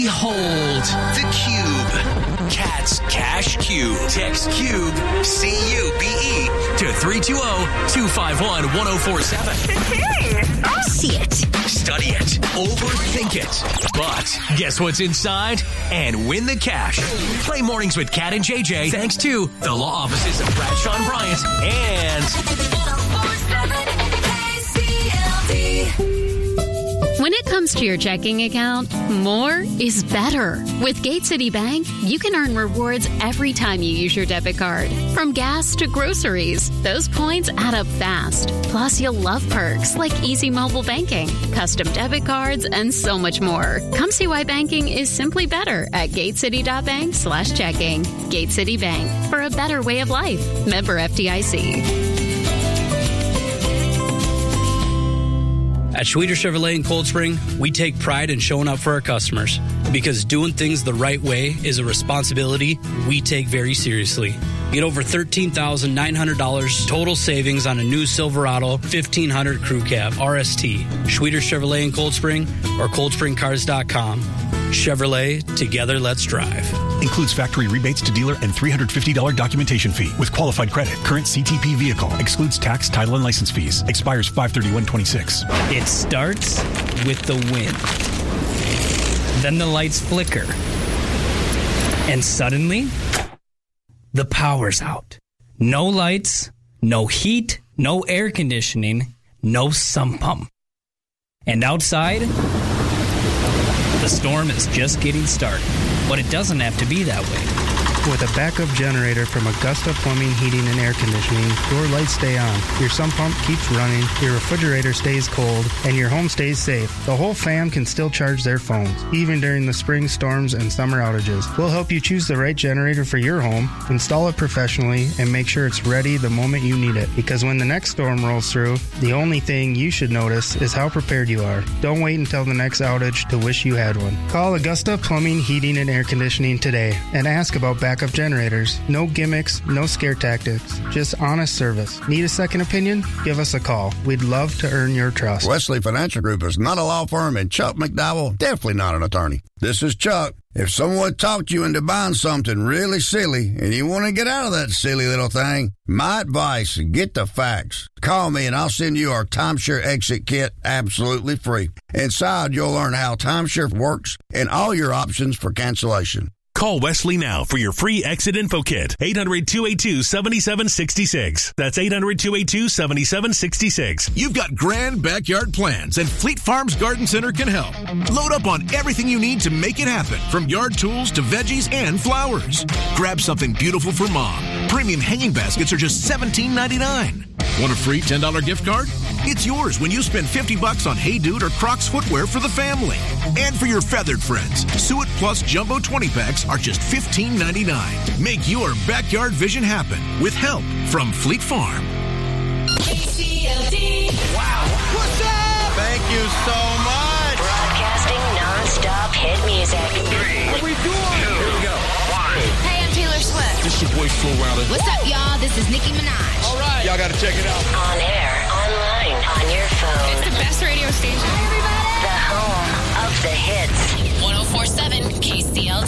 Behold, theCUBE. Cat's Cash Cube. Text CUBE, C-U-B-E, to 320-251-1047. See it. Study it. Overthink it. But guess what's inside? And win the cash. Play Mornings with Kat and JJ thanks to the law offices of Bradshaw and Bryant and... When it comes to your checking account, more is better. With Gate City Bank, you can earn rewards every time you use your debit card. From gas to groceries, those points add up fast. Plus, you'll love perks like easy mobile banking, custom debit cards, and so much more. Come see why banking is simply better at gatecity.bank/checking. Gate City Bank, for a better way of life. Member FDIC. At Schweder Chevrolet in Cold Spring, we take pride in showing up for our customers because doing things the right way is a responsibility we take very seriously. Get over $13,900 total savings on a new Silverado 1500 Crew Cab RST. Schweder Chevrolet in Cold Spring or coldspringcars.com. Chevrolet, together let's drive. Includes factory rebates to dealer and $350 documentation fee with qualified credit. Current CTP vehicle. Excludes tax, title, and license fees. Expires 5/31/26. It starts with the wind. Then the lights flicker. And suddenly, the power's out. No lights, no heat, no air conditioning, no sump pump. And outside, the storm is just getting started. But it doesn't have to be that way. With a backup generator from Augusta Plumbing, Heating, and Air Conditioning, your lights stay on, your sump pump keeps running, your refrigerator stays cold, and your home stays safe. The whole fam can still charge their phones, even during the spring storms and summer outages. We'll help you choose the right generator for your home, install it professionally, and make sure it's ready the moment you need it. Because when the next storm rolls through, the only thing you should notice is how prepared you are. Don't wait until the next outage to wish you had one. Call Augusta Plumbing, Heating, and Air Conditioning today and ask about backup generators. No gimmicks, no scare tactics, just honest service. Need a second opinion? Give us a call. We'd love to earn your trust. Wesley Financial Group is not a law firm, and Chuck McDowell definitely not an attorney. This is Chuck. If someone talked you into buying something really silly and you want to get out of that silly little thing, my advice, get the facts. Call me and I'll send you our timeshare exit kit absolutely free. Inside, you'll learn how timeshare works and all your options for cancellation. Call Wesley now for your free exit info kit. 800-282-7766. That's 800-282-7766. You've got grand backyard plans, and Fleet Farms Garden Center can help. Load up on everything you need to make it happen, from yard tools to veggies and flowers. Grab something beautiful for mom. Premium hanging baskets are just $17.99. Want a free $10 gift card? It's yours when you spend $50 on Hey Dude or Crocs footwear for the family. And for your feathered friends, Suet Plus Jumbo 20-packs are just $15.99. Make your backyard vision happen with help from Fleet Farm. KCLD. Wow. What's up? Thank you so much. Broadcasting non-stop hit music. 3. What are we doing? 2. Here we go. 1. Hey, I'm Taylor Swift. This your boy Flo Rida. What's up, y'all? This is Nicki Minaj. All right. Y'all got to check it out. On air, online, on your phone. It's the best radio station. Hi, everybody. The home of the hits. 104.7 KCLD.